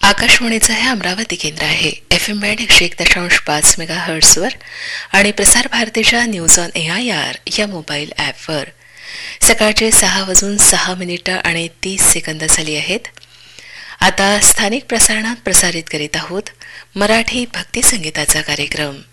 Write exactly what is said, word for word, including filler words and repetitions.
आकाशवाणीचं हे अमरावती केंद्र आहे. एफ एम बँड एकशे एक दशांश पाच मेगा हर्ट्सवर आणि प्रसार भारतीच्या news on A I R या मोबाईल ॲपवर सकाळचे सहा वाजून सहा मिनिटं आणि तीस सेकंद झाली आहेत. आता स्थानिक प्रसारणात प्रसारित करीत आहोत मराठी भक्तिसंगीताचा कार्यक्रम.